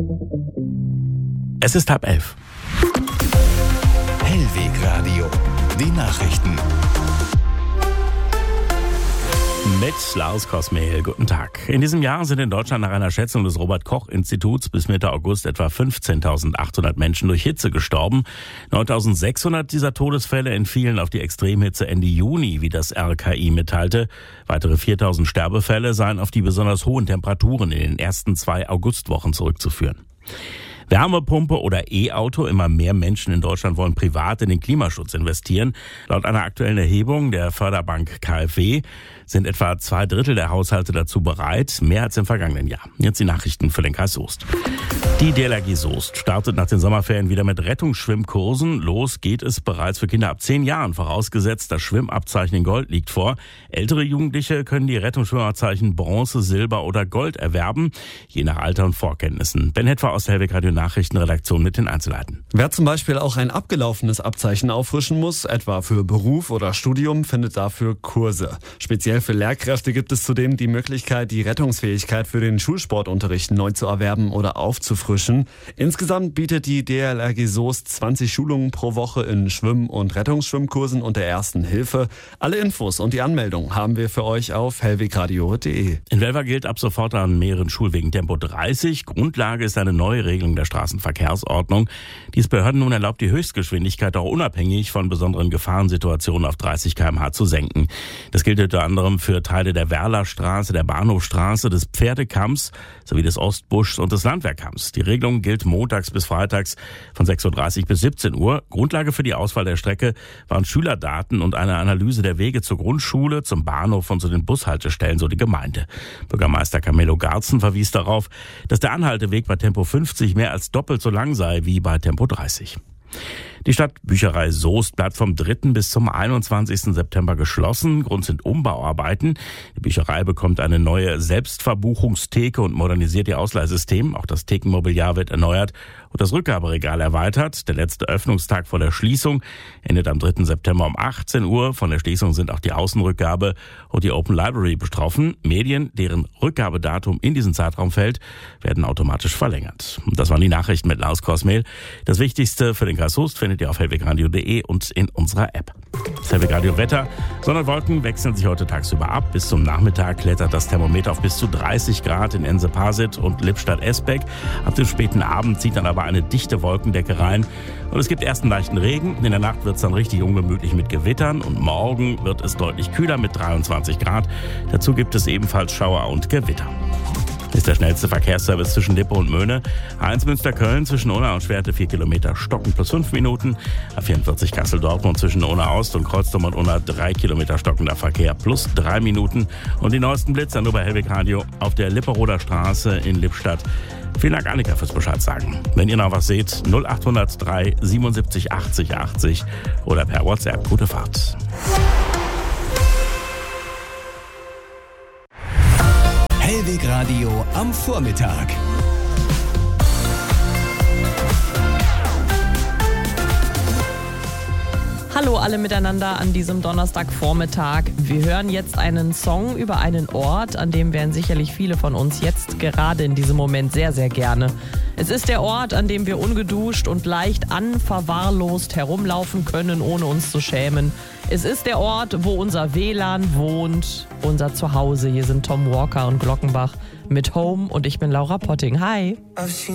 Es ist 10:30. Hellwegradio, die Nachrichten. Mit Lars Kosmehl, guten Tag. In diesem Jahr sind in Deutschland nach einer Schätzung des Robert-Koch-Instituts bis Mitte August etwa 15.800 Menschen durch Hitze gestorben. 9.600 dieser Todesfälle entfielen auf die Extremhitze Ende Juni, wie das RKI mitteilte. Weitere 4.000 Sterbefälle seien auf die besonders hohen Temperaturen in den ersten 2 Augustwochen zurückzuführen. Wärmepumpe oder E-Auto. Immer mehr Menschen in Deutschland wollen privat in den Klimaschutz investieren. Laut einer aktuellen Erhebung der Förderbank KfW sind etwa 2/3 der Haushalte dazu bereit, mehr als im vergangenen Jahr. Jetzt die Nachrichten für den Kreis Soest. Die DLRG Soest startet nach den Sommerferien wieder mit Rettungsschwimmkursen. Los geht es bereits für Kinder ab 10 Jahren, vorausgesetzt das Schwimmabzeichen in Gold liegt vor. Ältere Jugendliche können die Rettungsschwimmabzeichen Bronze, Silber oder Gold erwerben, je nach Alter und Vorkenntnissen. Ben Hetfer aus der Hellwegradio Nachrichtenredaktion mit den Einzelheiten. Wer zum Beispiel auch ein abgelaufenes Abzeichen auffrischen muss, etwa für Beruf oder Studium, findet dafür Kurse. Speziell für Lehrkräfte gibt es zudem die Möglichkeit, die Rettungsfähigkeit für den Schulsportunterricht neu zu erwerben oder aufzufrischen. Insgesamt bietet die DLRG Soest 20 Schulungen pro Woche in Schwimm- und Rettungsschwimmkursen und der Ersten Hilfe. Alle Infos und die Anmeldung haben wir für euch auf hellwegradio.de. In Welver gilt ab sofort an mehreren Schulwegen Tempo 30. Grundlage ist eine neue Regelung der Straßenverkehrsordnung. Dies Behörden nun erlaubt, die Höchstgeschwindigkeit auch unabhängig von besonderen Gefahrensituationen auf 30 km/h zu senken. Das gilt unter anderem für Teile der Werlerstraße, der Bahnhofstraße, des Pferdekamms sowie des Ostbuschs und des Landwehrkamms. Die Regelung gilt montags bis freitags von 6.30 Uhr bis 17 Uhr. Grundlage für die Auswahl der Strecke waren Schülerdaten und eine Analyse der Wege zur Grundschule, zum Bahnhof und zu den Bushaltestellen, so die Gemeinde. Bürgermeister Camillo Garzen verwies darauf, dass der Anhalteweg bei Tempo 50 mehr als doppelt so lang sei wie bei Tempo 30. Die Stadtbücherei Soest bleibt vom 3. bis zum 21. September geschlossen. Grund sind Umbauarbeiten. Die Bücherei bekommt eine neue Selbstverbuchungstheke und modernisiert ihr Ausleihsystem. Auch das Thekenmobiliar wird erneuert und das Rückgaberegal erweitert. Der letzte Öffnungstag vor der Schließung endet am 3. September um 18 Uhr. Von der Schließung sind auch die Außenrückgabe und die Open Library betroffen. Medien, deren Rückgabedatum in diesen Zeitraum fällt, werden automatisch verlängert. Und das waren die Nachrichten mit Lars Kosmehl. Das Wichtigste für den Kreis Soest findet ihr auf hellwegradio.de und in unserer App. Das Hellwegradio Wetter. Sonne und Wolken wechseln sich heute tagsüber ab. Bis zum Nachmittag klettert das Thermometer auf bis zu 30 Grad in Ense-Parsit und Lippstadt-Esbeck. Ab dem späten Abend zieht dann aber eine dichte Wolkendecke rein. Und es gibt ersten leichten Regen. In der Nacht wird es dann richtig ungemütlich mit Gewittern. Und morgen wird es deutlich kühler mit 23 Grad. Dazu gibt es ebenfalls Schauer und Gewitter. Ist der schnellste Verkehrsservice zwischen Lippe und Möhne. A1 Münster-Köln zwischen Unna und Schwerte 4 Kilometer stocken plus 5 Minuten. A44 Kassel-Dortmund zwischen Unna-Ost und Kreuzdorf und Unna 3 Kilometer stockender Verkehr plus 3 Minuten. Und die neuesten Blitzer nur bei Hellwegradio auf der Lipperoder Straße in Lippstadt. Vielen Dank, Annika, fürs Bescheid sagen. Wenn ihr noch was seht, 0803 77 80 80 oder per WhatsApp. Gute Fahrt. Hellwegradio am Vormittag. Hallo alle miteinander an diesem Donnerstagvormittag. Wir hören jetzt einen Song über einen Ort, an dem wären sicherlich viele von uns jetzt gerade in diesem Moment sehr, sehr gerne. Es ist der Ort, an dem wir ungeduscht und leicht unverwahrlost herumlaufen können, ohne uns zu schämen. Es ist der Ort, wo unser WLAN wohnt, unser Zuhause. Hier sind Tom Walker und Glockenbach mit Home und ich bin Laura Potting. Hi!